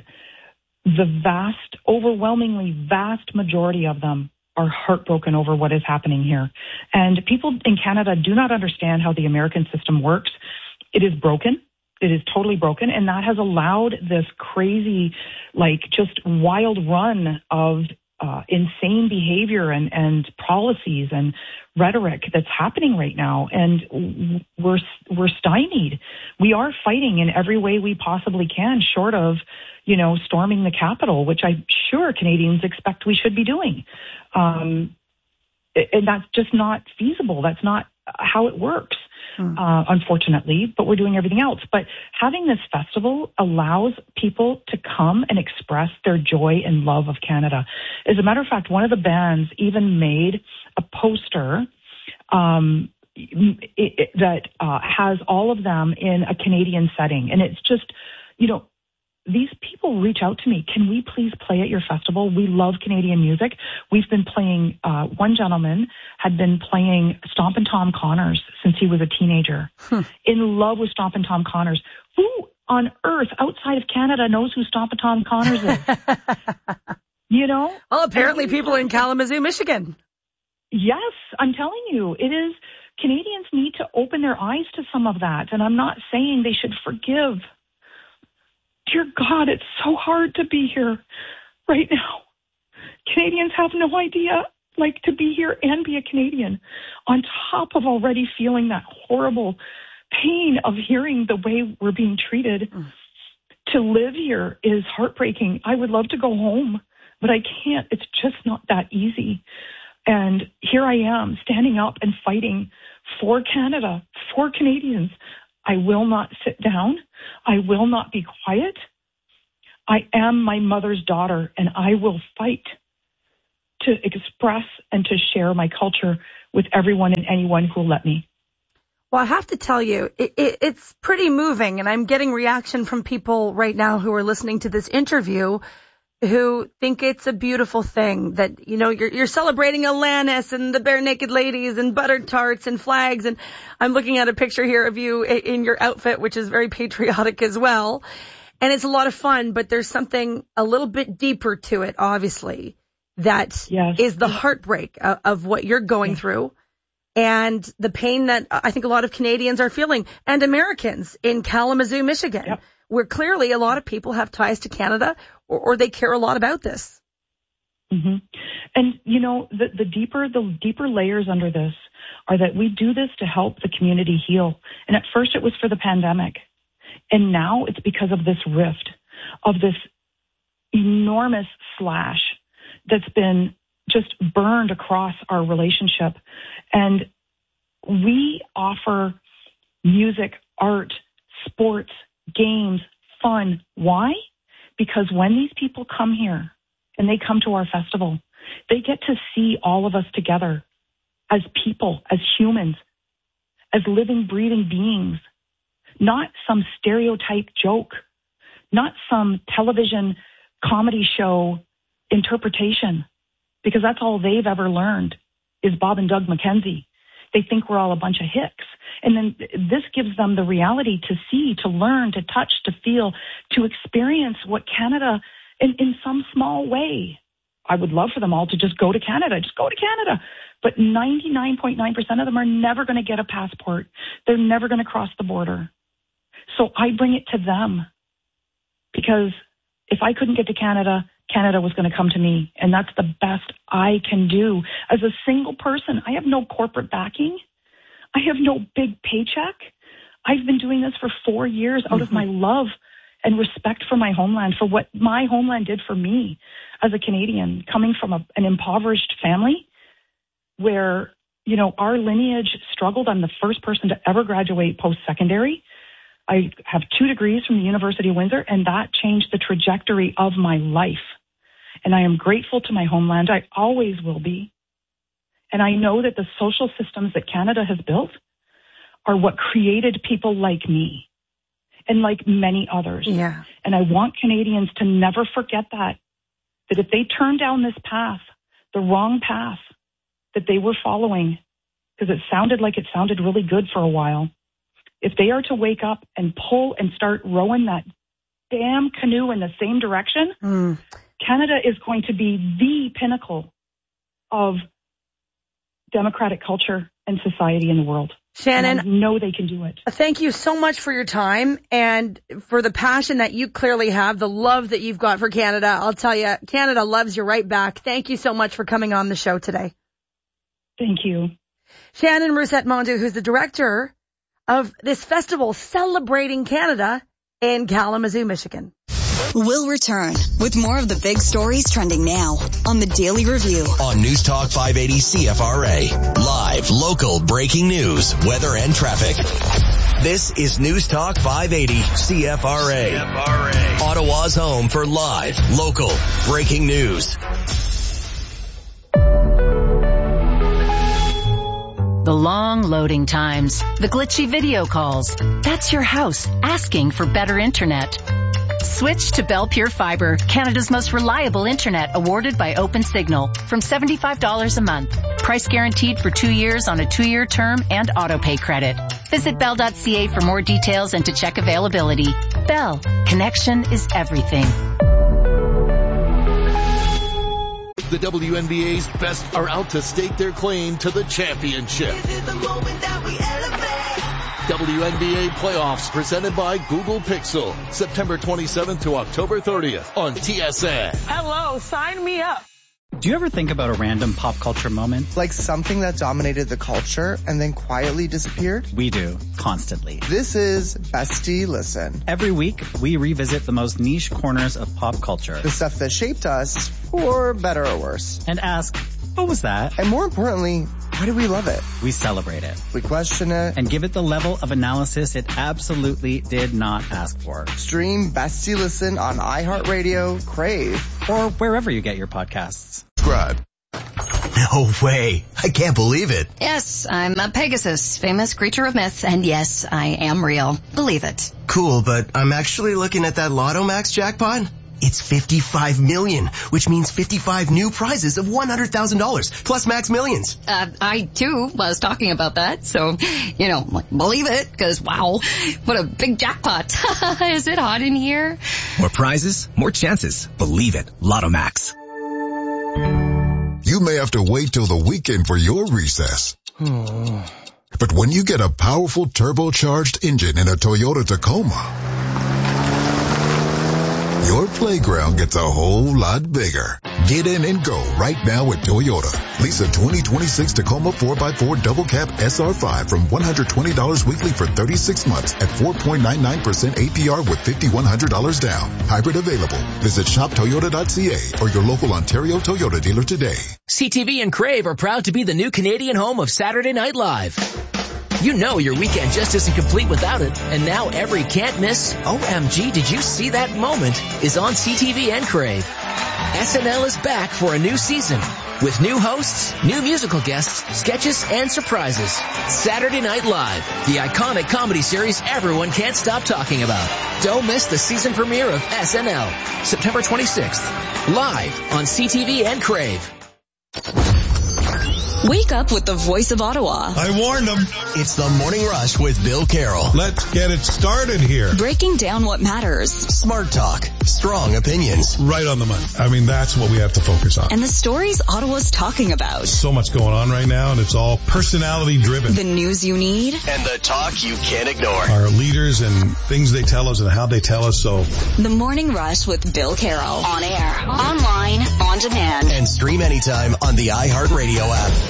the vast, overwhelmingly vast majority of them are heartbroken over what is happening here. And people in Canada do not understand how the American system works. It is broken. It is totally broken, and that has allowed this crazy, like, just wild run of uh, insane behavior and, and policies and rhetoric that's happening right now. And we're we're stymied. We are fighting in every way we possibly can, short of, you know, storming the Capitol, which I'm sure Canadians expect we should be doing. Um, and that's just not feasible. That's not how it works. Uh, unfortunately, but we're doing everything else. But having this festival allows people to come and express their joy and love of Canada. As a matter of fact, one of the bands even made a poster um, it, it, that uh, has all of them in a Canadian setting. And it's just, you know, these people reach out to me. Can we please play at your festival? We love Canadian music. We've been playing, uh, one gentleman had been playing Stompin' Tom Connors since he was a teenager. Hmm. In love with Stompin' Tom Connors. Who on earth outside of Canada knows who Stompin' Tom Connors is? You know? Well, apparently people in Kalamazoo, Michigan. Yes, I'm telling you, it is. Canadians need to open their eyes to some of that. And I'm not saying they should forgive. Dear God, it's so hard to be here right now. Canadians have no idea, like, to be here and be a Canadian on top of already feeling that horrible pain of hearing the way we're being treated. Mm. To live here is heartbreaking. I would love to go home, but I can't. It's just not that easy. And here I am standing up and fighting for Canada, for Canadians. I will not sit down. I will not be quiet. I am my mother's daughter, and I will fight to express and to share my culture with everyone and anyone who will let me. Well, I have to tell you, it, it, it's pretty moving, and I'm getting reaction from people right now who are listening to this interview who think it's a beautiful thing that, you know, you're, you're celebrating Alanis and the Bare Naked Ladies and buttered tarts and flags. And I'm looking at a picture here of you in your outfit, which is very patriotic as well. And it's a lot of fun, but there's something a little bit deeper to it, obviously, that yes. is the heartbreak of, of what you're going yes. through and the pain that I think a lot of Canadians are feeling, and Americans in Kalamazoo, Michigan, yep. where clearly a lot of people have ties to Canada or, or they care a lot about this. Mm-hmm. And, you know, the, the deeper, the deeper layers under this are that we do this to help the community heal. And at first it was for the pandemic. And now it's because of this rift, of this enormous slash that's been just burned across our relationship. And we offer music, art, sports, games, fun. Why? Because when these people come here and they come to our festival, they get to see all of us together as people, as humans, as living, breathing beings. Not some stereotype joke, not some television comedy show interpretation, because that's all they've ever learned is Bob and Doug McKenzie. They think we're all a bunch of hicks. And then this gives them the reality to see, to learn, to touch, to feel, to experience what Canada, in, in some small way. I would love for them all to just go to Canada, just go to Canada. But ninety-nine point nine percent of them are never going to get a passport. They're never going to cross the border. So I bring it to them because if I couldn't get to Canada, Canada was going to come to me. And that's the best I can do. As a single person, I have no corporate backing. I have no big paycheck. I've been doing this for four years out mm-hmm. of my love and respect for my homeland, for what my homeland did for me as a Canadian, coming from a, an impoverished family where, you know, our lineage struggled. I'm the first person to ever graduate post-secondary. I have two degrees from the University of Windsor, and that changed the trajectory of my life. And I am grateful to my homeland. I always will be. And I know that the social systems that Canada has built are what created people like me and like many others. Yeah. And I want Canadians to never forget that, that if they turn down this path, the wrong path that they were following, because it sounded like it sounded really good for a while, if they are to wake up and pull and start rowing that damn canoe in the same direction, mm. Canada is going to be the pinnacle of democratic culture and society in the world. Shannon, I know they can do it. Thank you so much for your time and for the passion that you clearly have, the love that you've got for Canada. I'll tell you, Canada loves you right back. Thank you so much for coming on the show today. Thank you. Shannon Roussette-Mondeau, who's the director of this festival celebrating Canada in Kalamazoo, Michigan. We'll return with more of the big stories trending now on the Daily Review. On News Talk five eighty C F R A. Live, local, breaking news, weather and traffic. This is News Talk five eighty C F R A. C F R A. Ottawa's home for live, local, breaking news. The long loading times, the glitchy video calls. That's your house asking for better internet. Switch to Bell Pure Fiber, Canada's most reliable internet, awarded by OpenSignal, from seventy-five dollars a month. Price guaranteed for two years on a two-year term and auto-pay credit. Visit bell dot c a for more details and to check availability. Bell, connection is everything. The W N B A's best are out to stake their claim to the championship. This is the moment that we elevate. W N B A playoffs presented by Google Pixel, September twenty-seventh to October thirtieth on T S N. Hello, sign me up. Do you ever think about a random pop culture moment? Like something that dominated the culture and then quietly disappeared? We do, constantly. This is Bestie Listen. Every week, we revisit the most niche corners of pop culture. The stuff that shaped us, for better or worse. And ask, what was that? And more importantly, why do we love it? We celebrate it. We question it. And give it the level of analysis it absolutely did not ask for. Stream Bestie Listen on iHeartRadio, Crave, or wherever you get your podcasts. Subscribe. No way. I can't believe it. Yes, I'm a Pegasus, famous creature of myth, and yes, I am real. Believe it. Cool, but I'm actually looking at that Lotto Max jackpot. It's fifty-five million, which means fifty-five new prizes of one hundred thousand dollars, plus Max Millions. Uh, I, too, was talking about that, so, you know, like, believe it, because, wow, what a big jackpot. Is it hot in here? More prizes, more chances. Believe it. Lotto Max. You may have to wait till the weekend for your recess. But when you get a powerful turbocharged engine in a Toyota Tacoma, your playground gets a whole lot bigger. Get in and go right now with Toyota. Lease a twenty twenty-six Tacoma four by four Double Cab S R five from one hundred twenty dollars weekly for thirty-six months at four point nine nine percent A P R with five thousand one hundred dollars down. Hybrid available. Visit shop toyota dot c a or your local Ontario Toyota dealer today. C T V and Crave are proud to be the new Canadian home of Saturday Night Live. You know your weekend just isn't complete without it, and now every can't miss, O M G, did you see that moment, is on C T V and Crave. S N L is back for a new season, with new hosts, new musical guests, sketches, and surprises. Saturday Night Live, the iconic comedy series everyone can't stop talking about. Don't miss the season premiere of S N L, September twenty-sixth, live on C T V and Crave. Wake up with the voice of Ottawa. I warned them. It's the Morning Rush with Bill Carroll. Let's get it started here. Breaking down what matters. Smart talk. Strong opinions. Right on the money. I mean, that's what we have to focus on. And the stories Ottawa's talking about. So much going on right now, and it's all personality driven. The news you need. And the talk you can't ignore. Our leaders and things they tell us and how they tell us so. The Morning Rush with Bill Carroll. On air, online, on demand. And stream anytime on the iHeartRadio app.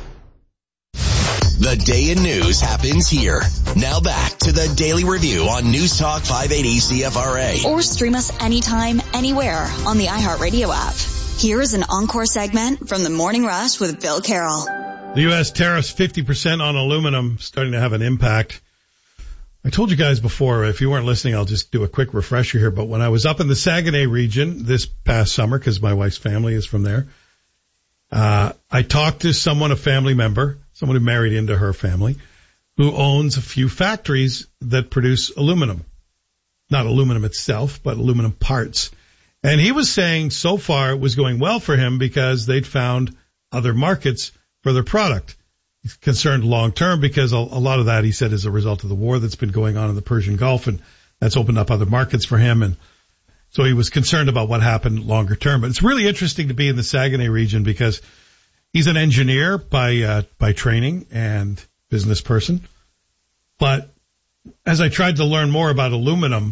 The day in news happens here. Now back to the Daily Review on News Talk five eighty C F R A. Or stream us anytime, anywhere on the iHeartRadio app. Here is an encore segment from the Morning Rush with Bill Carroll. The U S tariffs fifty percent on aluminum starting to have an impact. I told you guys before, if you weren't listening, I'll just do a quick refresher here. But when I was up in the Saguenay region this past summer, because my wife's family is from there, uh, I talked to someone, a family member, someone who married into her family, who owns a few factories that produce aluminum. Not aluminum itself, but aluminum parts. And he was saying so far it was going well for him because they'd found other markets for their product. He's concerned long term because a, a lot of that, he said, is a result of the war that's been going on in the Persian Gulf, and that's opened up other markets for him. And so he was concerned about what happened longer term. But it's really interesting to be in the Saguenay region because he's an engineer by uh, by training and business person. But as I tried to learn more about aluminum,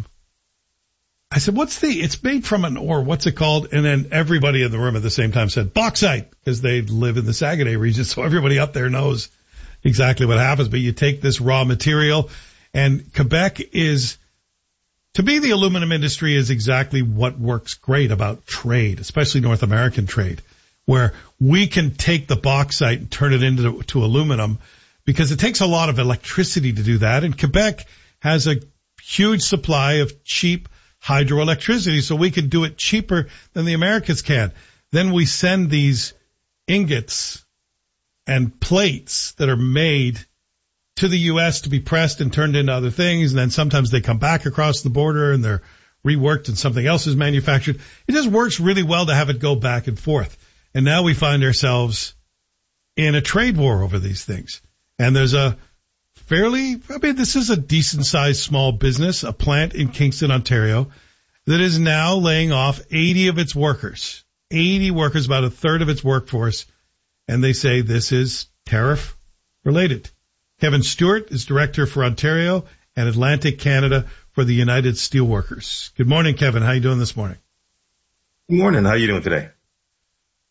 I said, what's the, it's made from an ore, what's it called? And then everybody in the room at the same time said bauxite, because they live in the Saguenay region. So everybody up there knows exactly what happens. But you take this raw material, and Quebec is, to me, the aluminum industry is exactly what works great about trade, especially North American trade, where we can take the bauxite and turn it into to aluminum, because it takes a lot of electricity to do that. And Quebec has a huge supply of cheap hydroelectricity, so we can do it cheaper than the Americans can. Then we send these ingots and plates that are made to the U S to be pressed and turned into other things, and then sometimes they come back across the border and they're reworked and something else is manufactured. It just works really well to have it go back and forth. And now we find ourselves in a trade war over these things. And there's a fairly, I mean, this is a decent-sized small business, a plant in Kingston, Ontario, that is now laying off eighty of its workers. eighty workers, about a third of its workforce. And they say this is tariff-related. Kevin Stewart is director for Ontario and Atlantic Canada for the United Steelworkers. Good morning, Kevin. How are you doing this morning? Good morning. How are you doing today?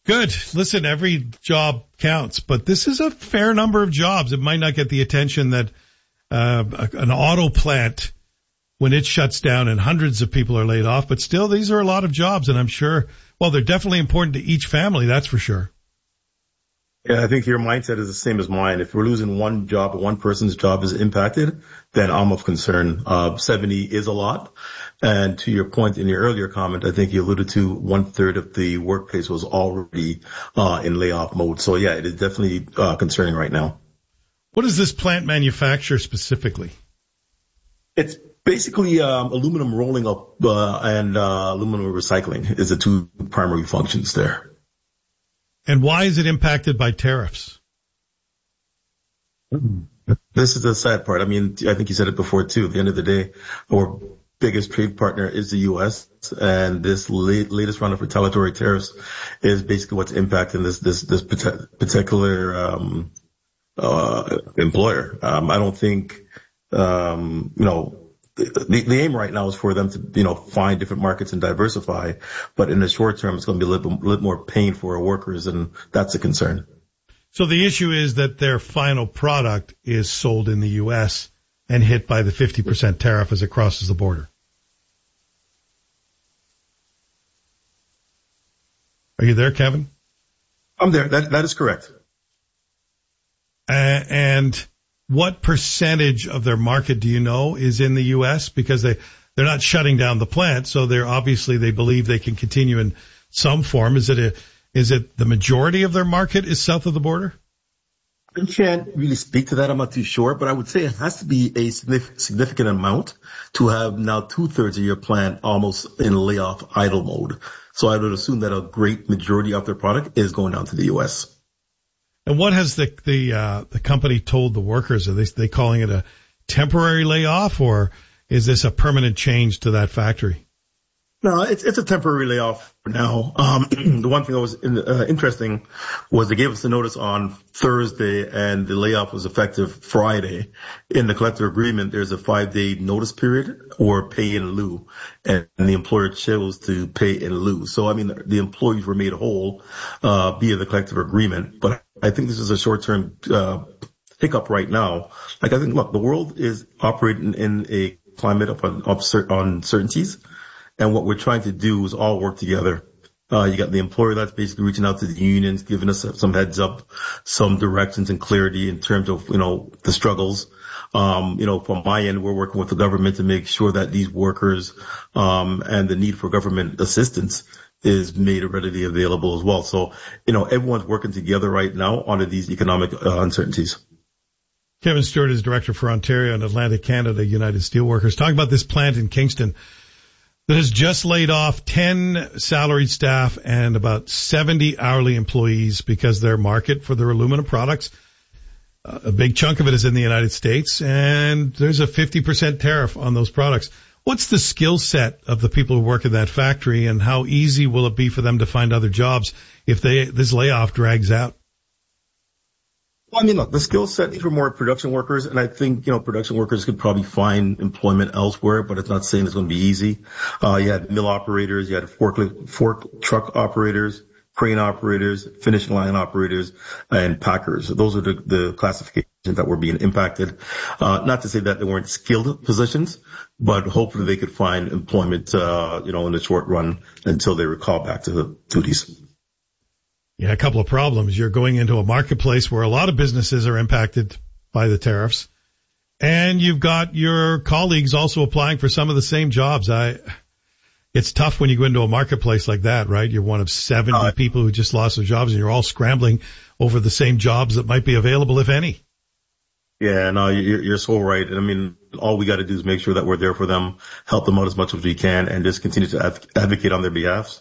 Good. Listen, every job counts, but this is a fair number of jobs. It might not get the attention that uh, an auto plant, when it shuts down and hundreds of people are laid off, but still these are a lot of jobs, and I'm sure, well, they're definitely important to each family, that's for sure. Yeah, I think your mindset is the same as mine. If we're losing one job, one person's job is impacted, then I'm of concern. Uh, seventy is a lot. And to your point in your earlier comment, I think you alluded to one third of the workplace was already uh, in layoff mode. So yeah, it is definitely uh, concerning right now. What does this plant manufacture specifically? It's basically um, aluminum rolling up uh, and uh, aluminum recycling is the two primary functions there. And why is it impacted by tariffs? This is the sad part. I mean, I think you said it before too. At the end of the day, our biggest trade partner is the U S, and this late, latest round of retaliatory tariffs is basically what's impacting this this this particular um, uh, employer. Um, I don't think um, you know. The, the aim right now is for them to, you know, find different markets and diversify. But in the short term, it's going to be a little, little more pain for our workers, and that's a concern. So the issue is that their final product is sold in the U S and hit by the fifty percent tariff as it crosses the border. Are you there, Kevin? I'm there. That, that is correct. Uh, and what percentage of their market do you know is in the U S? Because they, they're not shutting down the plant, so they're obviously, they believe they can continue in some form. Is it a, is it the majority of their market is south of the border? I can't really speak to that. I'm not too sure, but I would say it has to be a significant amount to have now two thirds of your plant almost in layoff idle mode. So I would assume that a great majority of their product is going down to the U S. And what has the the uh, the company told the workers? Are they they calling it a temporary layoff, or is this a permanent change to that factory? No, it's it's a temporary layoff for now. Um, the one thing that was in, uh, interesting was they gave us the notice on Thursday, and the layoff was effective Friday. In the collective agreement, there's a five-day notice period or pay in lieu, and, and the employer chose to pay in lieu. So, I mean, the, the employees were made whole uh, via the collective agreement. But I think this is a short-term uh, hiccup right now. Like, I think, look, the world is operating in a climate of, of uncertainties. And what we're trying to do is all work together. Uh, you got the employer that's basically reaching out to the unions, giving us some heads up, some directions and clarity in terms of, you know, the struggles. Um, you know, from my end, we're working with the government to make sure that these workers, um, and the need for government assistance is made readily available as well. So, you know, everyone's working together right now under these economic uh, uncertainties. Kevin Stewart is director for Ontario and Atlantic Canada United Steelworkers. Talking about this plant in Kingston that has just laid off ten salaried staff and about seventy hourly employees because their market for their aluminum products, uh, a big chunk of it is in the United States, and there's a fifty percent tariff on those products. What's the skill set of the people who work in that factory, and how easy will it be for them to find other jobs if they this layoff drags out? Well, I mean, look, the skill set, these were more production workers, and I think, you know, production workers could probably find employment elsewhere, but it's not saying it's going to be easy. Uh, you had mill operators, you had forklift, fork truck operators, crane operators, finishing line operators, and packers. Those are the, the classifications that were being impacted. Uh, not to say that they weren't skilled positions, but hopefully they could find employment, uh, you know, in the short run until they were called back to the duties. Yeah, a couple of problems. You're going into a marketplace where a lot of businesses are impacted by the tariffs, and you've got your colleagues also applying for some of the same jobs. I, it's tough when you go into a marketplace like that, right? You're one of seventy uh, people who just lost their jobs, and you're all scrambling over the same jobs that might be available, if any. Yeah, no, you're, you're so right. And I mean, all we got to do is make sure that we're there for them, help them out as much as we can, and just continue to advocate on their behalf.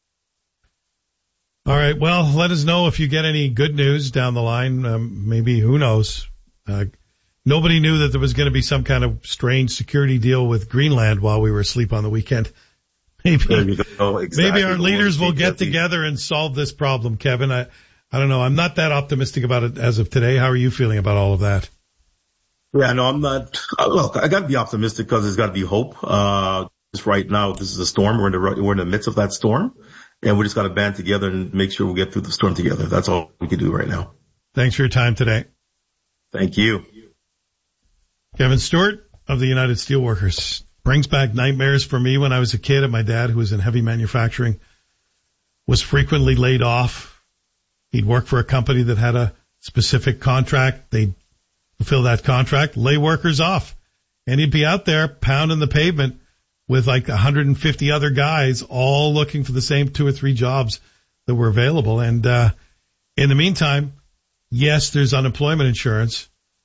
All right. Well, let us know if you get any good news down the line. Um, maybe, who knows? Uh, nobody knew that there was going to be some kind of strange security deal with Greenland while we were asleep on the weekend. Maybe, oh, exactly. maybe our leaders will get together and solve this problem, Kevin. I, I don't know. I'm not that optimistic about it as of today. How are you feeling about all of that? Yeah, no, I'm not. Look, I got to be optimistic because there's got to be hope. Uh, just right now, this is a storm. We're in the we're in the midst of that storm. and we just got to band together and make sure we get through the storm together. That's all we can do right now. Thanks for your time today. Thank you. Kevin Stewart of the United Steelworkers. Brings back nightmares for me when I was a kid, and my dad, who was in heavy manufacturing, was frequently laid off. He'd work for a company that had a specific contract. They'd fulfill that contract, lay workers off. And he'd be out there pounding the pavement with like one hundred fifty other guys all looking for the same two or three jobs that were available. And uh in the meantime, yes, there's unemployment insurance,